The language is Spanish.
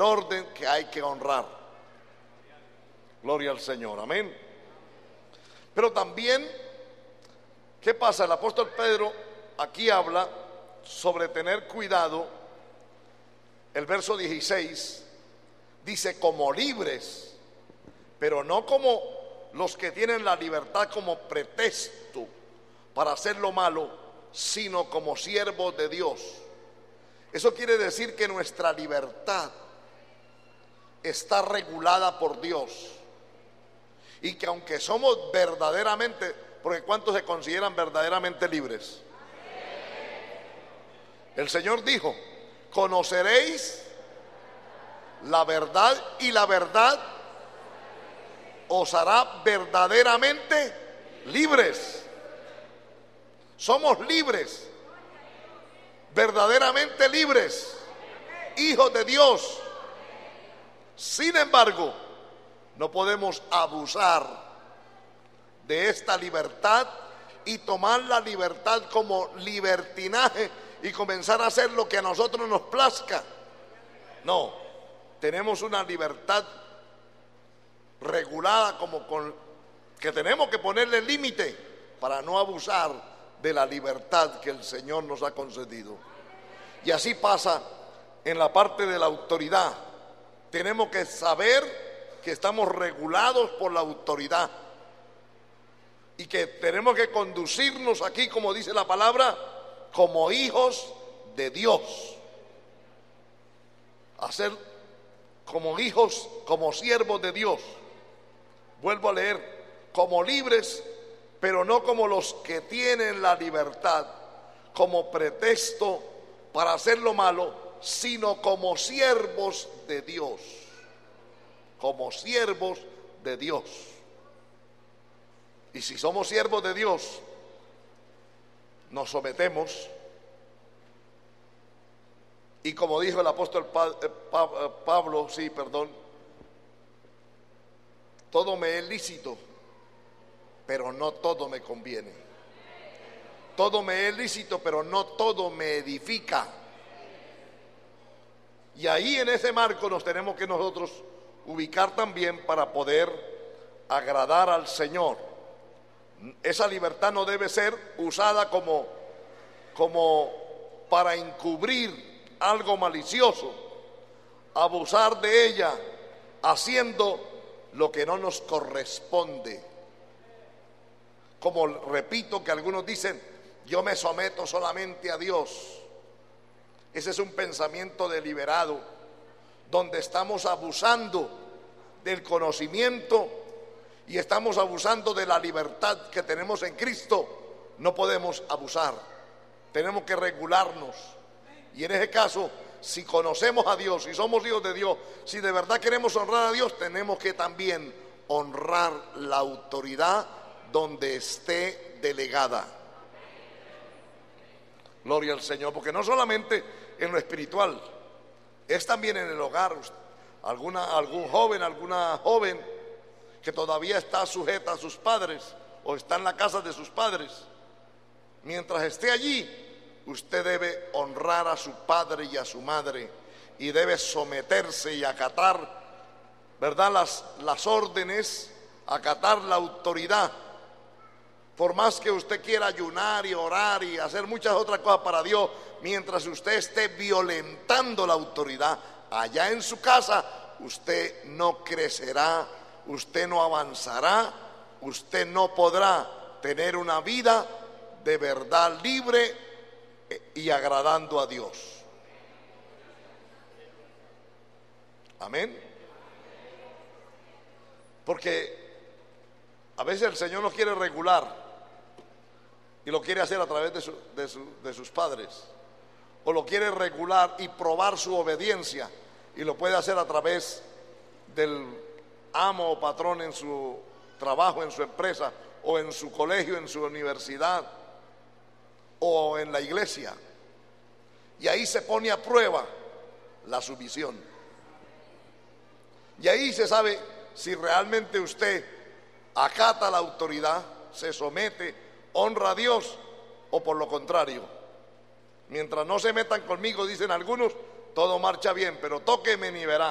orden que hay que honrar. Gloria al Señor, amén. Pero también, ¿qué pasa? El apóstol Pedro aquí habla sobre tener cuidado. El verso 16 dice: como libres, pero no como los que tienen la libertad como pretexto para hacer lo malo, sino como siervos de Dios. Eso quiere decir que nuestra libertad está regulada por Dios, y que aunque somos verdaderamente, porque ¿cuántos se consideran verdaderamente libres? El Señor dijo: conoceréis la verdad y la verdad os hará verdaderamente libres. Somos libres, verdaderamente libres, hijos de Dios. Sin embargo, no podemos abusar de esta libertad y tomar la libertad como libertinaje y comenzar a hacer lo que a nosotros nos plazca. No, tenemos una libertad regulada que tenemos que ponerle límite para no abusar de la libertad que el Señor nos ha concedido. Y así pasa en la parte de la autoridad. Tenemos que saber que estamos regulados por la autoridad y que tenemos que conducirnos aquí, como dice la palabra, como hijos de Dios. Hacer como hijos, como siervos de Dios. Vuelvo a leer: como libres, pero no como los que tienen la libertad como pretexto para hacer lo malo, sino como siervos de Dios. Como siervos de Dios. Y si somos siervos de Dios, nos sometemos. Y como dijo el apóstol Pablo, todo me es lícito, pero no todo me conviene. Todo me es lícito, pero no todo me edifica. Y ahí, en ese marco, nos tenemos que nosotros ubicar también para poder agradar al Señor. Esa libertad no debe ser usada como para encubrir algo malicioso, abusar de ella haciendo lo que no nos corresponde. Como repito, que algunos dicen: yo me someto solamente a Dios. Ese es un pensamiento deliberado, donde estamos abusando del conocimiento y estamos abusando de la libertad que tenemos en Cristo. No podemos abusar, tenemos que regularnos. Y en ese caso, si conocemos a Dios, si somos hijos de Dios, si de verdad queremos honrar a Dios, tenemos que también honrar la autoridad donde esté delegada. Gloria al Señor, porque no solamente en lo espiritual, es también en el hogar. Algún joven, alguna joven que todavía está sujeta a sus padres o está en la casa de sus padres, mientras esté allí, usted debe honrar a su padre y a su madre y debe someterse y acatar, ¿verdad?, las órdenes, acatar la autoridad. Por más que usted quiera ayunar y orar y hacer muchas otras cosas para Dios, mientras usted esté violentando la autoridad allá en su casa, usted no crecerá, usted no avanzará, usted no podrá tener una vida de verdad libre y agradando a Dios. Amén. Porque a veces el Señor nos quiere regular y lo quiere hacer a través de sus padres, o lo quiere regular y probar su obediencia, y lo puede hacer a través del amo o patrón en su trabajo, en su empresa, o en su colegio, en su universidad, o en la iglesia. Y ahí se pone a prueba la sumisión. Y ahí se sabe si realmente usted acata la autoridad, se somete, honra a Dios, o por lo contrario. Mientras no se metan conmigo, dicen algunos, todo marcha bien, pero tóqueme ni verán.